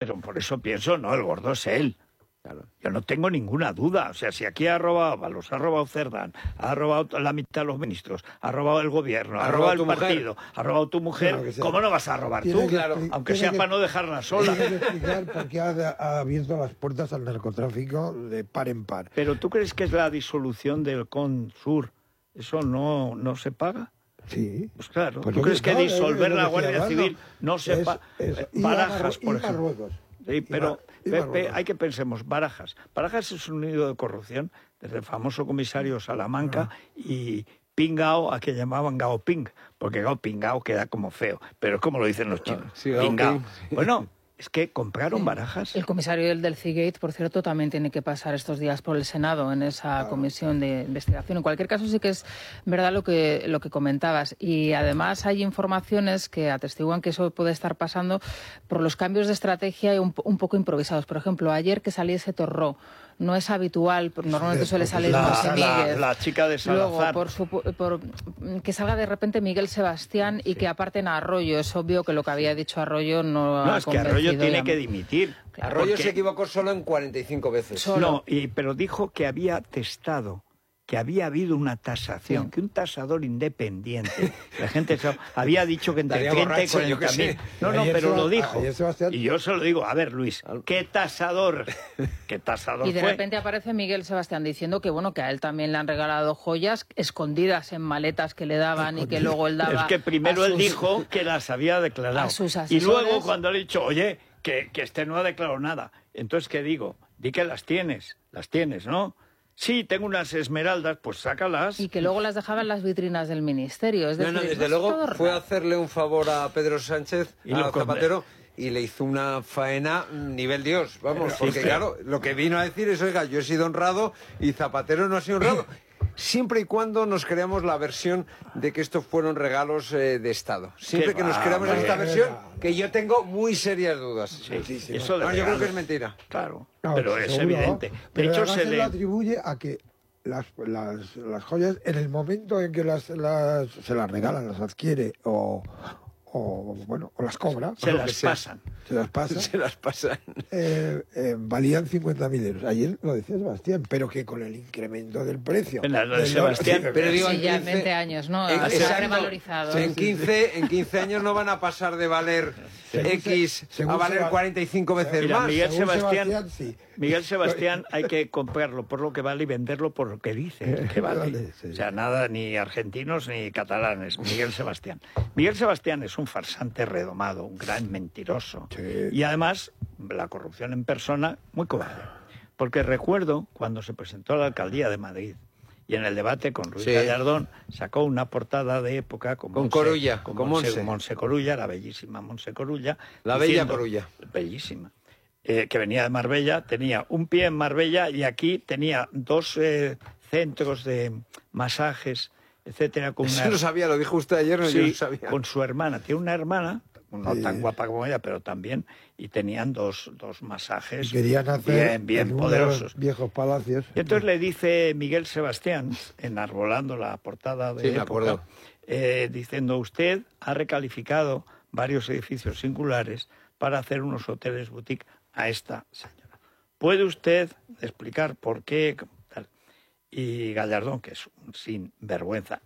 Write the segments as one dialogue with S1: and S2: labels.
S1: pero por eso pienso, no, el gordo es él.
S2: Claro.
S1: Yo no tengo ninguna duda. O sea, si aquí ha robado Ábalos, ha robado Cerdán, ha robado la mitad de los ministros, ha robado el gobierno, ha robado el partido, ha robado tu mujer,
S3: Claro que sí.
S1: ¿cómo no vas a robar tú?
S2: Claro.
S1: Aunque sea para no dejarla sola.
S3: Tiene que explicar por qué ha abierto las puertas al narcotráfico de par en par.
S1: Pero ¿tú crees que es la disolución del CONSUR? ¿Eso no se paga?
S3: Sí.
S1: Pues claro.
S3: Pues
S1: ¿Tú
S3: lo
S1: crees que
S3: no,
S1: disolver
S3: es lo
S1: la
S3: que estoy
S1: Guardia
S3: hablando.
S1: Civil no se paga?
S3: Y
S1: Barajas, por
S3: y
S1: ejemplo.
S3: Marruecos.
S1: Sí, pero
S3: Y Marruecos.
S1: hay que pensemos, Barajas. Barajas es un nido de corrupción, desde el famoso comisario Salamanca y Pingao, a que llamaban Gao Ping, porque Gao Pingao queda como feo, pero es como lo dicen los chinos.
S2: Sí, Gao
S1: Pingao.
S2: Ping, sí.
S1: Bueno, es que compraron Barajas.
S4: El comisario del Cigate, por cierto, también tiene que pasar estos días por el Senado en esa comisión de investigación. En cualquier caso, sí que es verdad lo que comentabas. Y además hay informaciones que atestiguan que eso puede estar pasando por los cambios de estrategia y un poco improvisados. Por ejemplo, ayer que saliese Torró. No es habitual, normalmente suele salir José Miguel.
S1: La chica de Salazar.
S4: Luego, por que salga de repente Miguel Sebastián y que aparten a Arroyo. Es obvio que lo que había dicho Arroyo no ha
S1: No, es que Arroyo tiene que dimitir.
S2: Arroyo
S1: porque-
S2: se equivocó solo en 45 veces.
S4: Solo.
S1: No, pero dijo que había testado, que había habido una tasación,
S4: Sí.
S1: que un tasador independiente, la gente había dicho que entre
S2: Estaría
S1: 30 y
S2: borracho, yo
S1: 40
S2: qué
S1: mil.
S2: sé.
S1: No,
S3: Ayer
S1: pero lo dijo.
S3: ayer Sebastián-
S1: Y yo se lo digo, a ver, Luis, ¿qué tasador? ¿Qué tasador
S4: Y de
S1: fue?
S4: repente aparece Miguel Sebastián diciendo que bueno, que a él también le han regalado joyas escondidas en maletas que le daban y que luego él daba.
S1: Es que primero
S4: a
S1: él
S4: sus-
S1: dijo que las había declarado.
S4: a sus
S1: Y luego
S4: asesores.
S1: cuando le he dicho, oye, que este no ha declarado nada. Entonces, ¿qué digo? Di que las tienes, ¿no? Sí, tengo unas esmeraldas, pues sácalas.
S4: Y que luego las dejaba en las vitrinas del ministerio. Es decir,
S2: No,
S4: es
S2: desde
S4: todo
S2: luego
S4: raro.
S2: fue a hacerle un favor a Pedro Sánchez,
S1: Y
S2: a
S1: lo
S2: Zapatero, y le hizo una faena nivel Dios. Vamos,
S1: Sí,
S2: porque
S1: pero-
S2: claro, lo que vino a decir es, oiga, yo he sido honrado y Zapatero no ha sido honrado. Siempre y cuando nos creamos la versión de que estos fueron regalos de Estado. Siempre
S1: Qué
S2: que nos
S1: va,
S2: creamos
S1: hombre.
S2: esta versión, que yo tengo muy serias dudas.
S1: Sí, eso de
S2: No, yo creo
S1: regalos.
S2: que es mentira.
S1: Claro,
S3: No,
S1: pero es
S3: seguro,
S1: evidente. De
S3: pero
S1: hecho,
S3: además
S1: se
S3: él
S1: le...
S3: lo atribuye a que las joyas, en el momento en que se las regalan, las adquiere o las cobra,
S1: se
S2: lo
S1: las
S2: que sea.
S1: pasan.
S3: se las pasa,
S2: Se las pasan.
S3: valían 50.000 euros. Ayer lo decía Sebastián, pero que con el incremento del precio.
S1: Bueno, lo de
S3: del
S1: Sebastián,
S3: dólar-
S2: pero digo,
S4: Sí,
S2: en
S4: ya en
S2: 15
S4: 20 años, ¿no?
S2: En-
S4: Se ha
S2: exacto.
S4: revalorizado.
S2: En 15 años no van a pasar de valer X
S3: según
S2: a valer
S3: Seba-
S2: 45 veces
S1: Mira,
S2: más.
S1: Miguel
S3: Según
S1: Sebastián,
S3: sí.
S1: Miguel Sebastián hay que comprarlo por lo que vale y venderlo por lo que dice que vale.
S3: Vale, sí.
S1: O sea, nada, ni argentinos ni catalanes. Miguel Sebastián. Miguel Sebastián es un farsante redomado, un gran mentiroso.
S3: Sí.
S1: Y además, la corrupción en persona, muy cobarde. Porque recuerdo cuando se presentó a la alcaldía de Madrid y en el debate con Ruiz
S2: Sí.
S1: Gallardón sacó una portada de época con
S2: Corulla,
S1: con
S2: con
S1: Monse,
S2: Monse.
S1: Monse Corulla, la bellísima Monse Corulla.
S2: La bella
S1: diciendo-
S2: Corulla.
S1: Bellísima. Que venía de Marbella, tenía un pie en Marbella y aquí tenía dos centros de masajes, etcétera, con
S2: Eso
S1: una,
S2: lo sabía, lo dijo usted ayer, no, yo
S1: sí,
S2: lo sabía.
S1: con su hermana. Tiene una hermana, no
S3: Sí.
S1: tan guapa como ella, pero también, y tenían dos masajes
S3: Y querían hacer
S1: bien
S3: en uno de
S1: poderosos.
S3: los viejos palacios.
S1: Y entonces le dice Miguel Sebastián, enarbolando la portada de
S2: Sí, me
S1: época,
S2: acuerdo.
S1: diciendo, usted ha recalificado varios edificios singulares para hacer unos hoteles boutique a esta señora. ¿Puede usted explicar por qué? Tal? Y Gallardón, que es un sinvergüenza,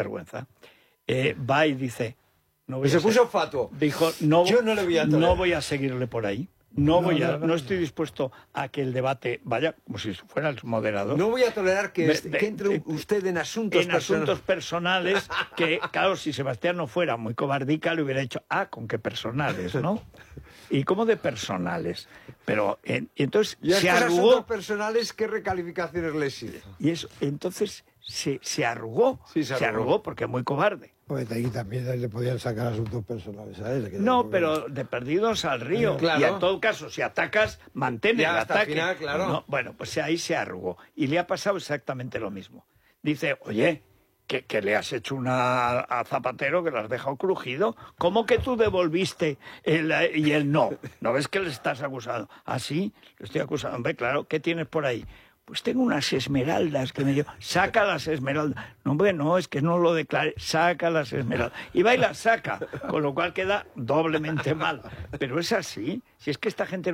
S1: va y dice... No voy
S2: Y se
S1: a ser-
S2: puso fatuo.
S1: Dijo, no,
S2: Yo no le voy a tolerar.
S1: no voy a seguirle por ahí. No estoy dispuesto a que el debate vaya como si fuera el moderador.
S2: No voy a tolerar que,
S1: De-
S2: que entre usted en asuntos
S1: En asuntos personales, que claro, si Sebastián no fuera muy cobardica, le hubiera dicho, ¿con qué personales, no? ¿Y cómo de personales? Pero, y entonces
S2: Y a
S1: se
S2: estos
S1: arrugó,
S2: asuntos personales, ¿qué recalificaciones les hizo?
S1: y eso, entonces se arrugó,
S2: Sí, se arrugó.
S1: porque es muy cobarde.
S3: Pues ahí también le podían sacar asuntos personales a él. que
S1: No,
S3: tampoco-
S1: pero de perdidos al río.
S2: Claro.
S1: Y en todo caso, si atacas, mantén
S2: Ya,
S1: el
S2: hasta el
S1: ataque.
S2: final, claro.
S1: No, bueno, pues ahí se arrugó. Y le ha pasado exactamente lo mismo. Dice, oye, que le has hecho una a Zapatero que lo has dejado crujido. ¿Cómo que tú devolviste y él no? ¿No ves que le estás acusando? ¿Ah, sí? Le estoy acusando. Hombre, claro, ¿qué tienes por ahí? Pues tengo unas esmeraldas que me dio. Saca las esmeraldas. No, hombre, no, es que no lo declare. Saca las esmeraldas. Y va y las saca, con lo cual queda doblemente mal. Pero es así. Si es que esta gente